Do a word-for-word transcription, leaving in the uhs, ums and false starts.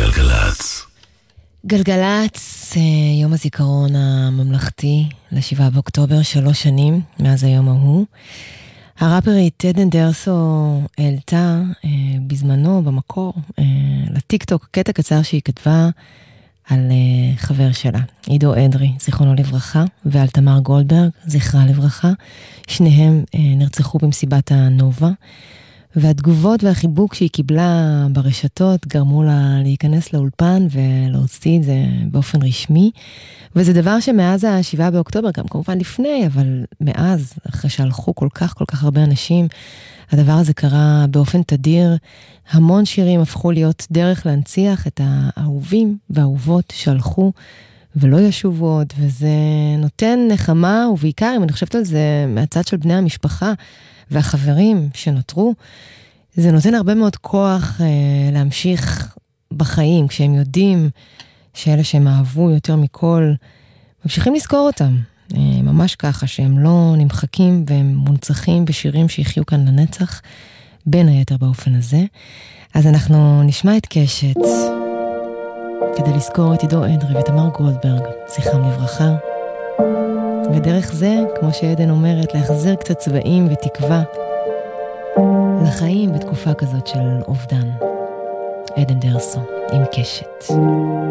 גלגלץ. גלגלץ, יום הזיכרון הממלכתי לשבעה באוקטובר, שלוש שנים מאז היום ההוא. הראפרית עדן דרסו העלתה אה, בזמנו, במקור, אה, לטיק טוק, קטע קצר שהיא כתבה על אה, חבר שלה, עידו אדרי, זיכרונו לברכה, ועל תמר גולדברג, זכרה לברכה. שניהם אה, נרצחו במסיבת הנובה, והתגובות והחיבוק שהיא קיבלה ברשתות גרמו לה להיכנס לאולפן ולהוציא את זה באופן רשמי. וזה דבר שמאז השבעה באוקטובר, גם כמובן לפני, אבל מאז, אחרי שהלכו כל כך כל כך הרבה אנשים, הדבר הזה קרה באופן תדיר. המון שירים הפכו להיות דרך להנציח את האהובים והאהובות שהלכו ולא ישובו עוד, וזה נותן נחמה, ובעיקר אם אני חושבת על זה מהצד של בני המשפחה והחברים שנותרו, זה נותן הרבה מאוד כוח אה, להמשיך בחיים, כשהם יודעים שאלה שהם אהבו יותר מכל, ממשיכים לזכור אותם, אה, ממש ככה, שהם לא נמחקים והם מונצחים בשירים שיחיו כאן לנצח, בין היתר באופן הזה. אז אנחנו נשמע את קשת, כדי לזכור את עידו אדרי ותמר גולדברג, זכרם לברכה, ודרך זה, כמו שעדן אומרת, להחזיר קצת צבעים ותקווה לחיים בתקופה כזאת של אובדן. עדן דרסו עם קשת.